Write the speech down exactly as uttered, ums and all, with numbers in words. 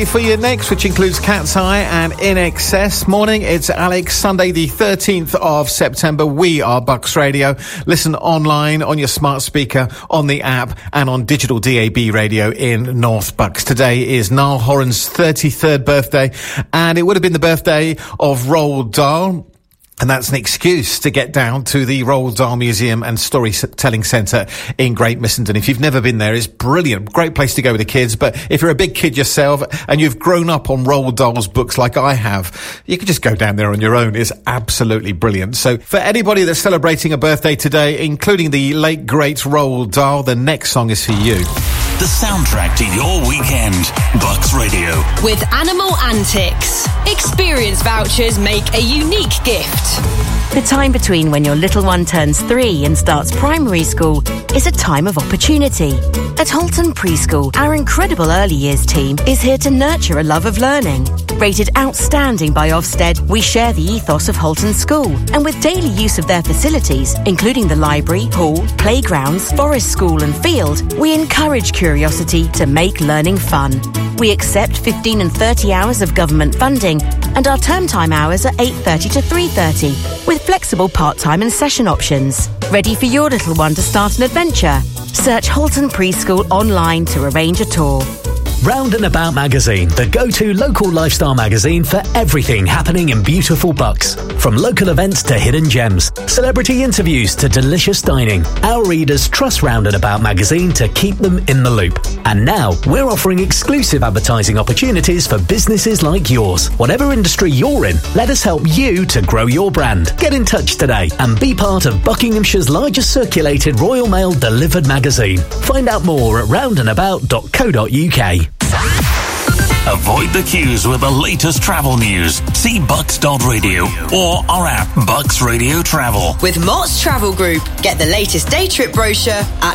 For you next, which includes Cat's Eye and In Excess. Morning, it's Alex. Sunday the thirteenth of September. We are Bucks Radio. Listen online, on your smart speaker, on the app, and on digital D A B radio in North Bucks. Today is Niall Horan's thirty-third birthday, and it would have been the birthday of Roald Dahl. And that's an excuse to get down to the Roald Dahl Museum and Storytelling Centre in Great Missenden. If you've never been there, it's brilliant. Great place to go with the kids. But if you're a big kid yourself and you've grown up on Roald Dahl's books like I have, you can just go down there on your own. It's absolutely brilliant. So for anybody that's celebrating a birthday today, including the late, great Roald Dahl, the next song is for you. The soundtrack to your weekend. Bucks Radio. With Animal Antics. Experience vouchers make a unique gift. The time between when your little one turns three and starts primary school is a time of opportunity. At Halton Preschool, our incredible early years team is here to nurture a love of learning. Rated outstanding by Ofsted, we share the ethos of Halton School, and with daily use of their facilities, including the library, hall, playgrounds, forest school and field, we encourage curiosity to make learning fun. We accept fifteen and thirty hours of government funding, and our term time hours are eight thirty to three thirty, with flexible part-time and session options. Ready for your little one to start an adventure? Search Halton Preschool online to arrange a tour. Round and About magazine, the go-to local lifestyle magazine for everything happening in beautiful Bucks. From local events to hidden gems, celebrity interviews to delicious dining, our readers trust Round and About magazine to keep them in the loop. And now, we're offering exclusive advertising opportunities for businesses like yours. Whatever industry you're in, let us help you to grow your brand. Get in touch today and be part of Buckinghamshire's largest circulated Royal Mail delivered magazine. Find out more at round and about dot co dot uk. Avoid the queues with the latest travel news. See bucks dot radio or our app Bucks Radio Travel. With Mott's Travel Group, get the latest day trip brochure at